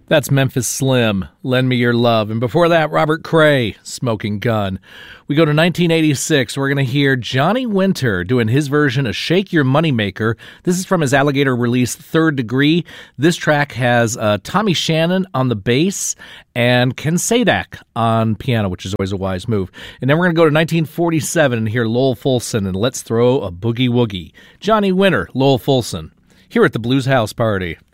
That's Memphis Slim, Lend Me Your Love. And before that, Robert Cray, Smoking Gun. We go to 1986. We're going to hear Johnny Winter doing his version of Shake Your Moneymaker. This is from his Alligator release, Third Degree. This track has Tommy Shannon on the bass and Ken Sadak on piano, which is always a wise move. And then we're going to go to 1947 and hear Lowell Fulson and Let's Throw a Boogie Woogie. Johnny Winter, Lowell Fulson, here at the Blues House Party.